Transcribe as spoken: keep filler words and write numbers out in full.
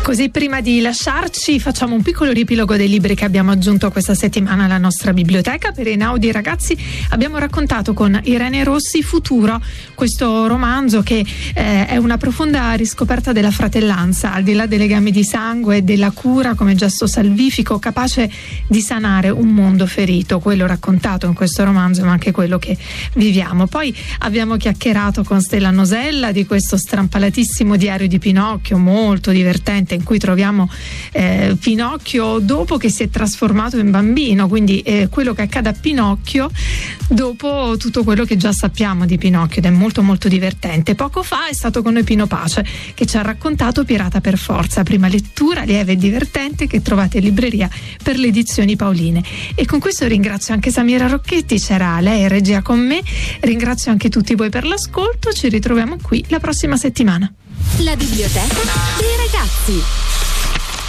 Così prima di lasciarci facciamo un piccolo riepilogo dei libri che abbiamo aggiunto questa settimana alla nostra biblioteca. Per Einaudi ragazzi abbiamo raccontato con Irene Rossi Futuro, questo romanzo che eh, è una profonda riscoperta della fratellanza, al di là dei legami di sangue e della cura come gesto salvifico capace di sanare un mondo ferito, quello raccontato in questo romanzo ma anche quello che viviamo. Poi abbiamo chiacchierato con Stella Nosella di questo strampalatissimo diario di Pinocchio, molto divertente, in cui troviamo eh, Pinocchio dopo che si è trasformato in bambino, quindi eh, quello che accade a Pinocchio dopo tutto quello che già sappiamo di Pinocchio, ed è molto molto divertente. Poco fa è stato con noi Pino Pace che ci ha raccontato Pirata per forza, prima lettura lieve e divertente che trovate in libreria per le edizioni Paoline. E con questo ringrazio anche Samira Rocchetti, c'era lei in regia con me, ringrazio anche tutti voi per l'ascolto, ci ritroviamo qui la prossima settimana. La biblioteca dei ragazzi.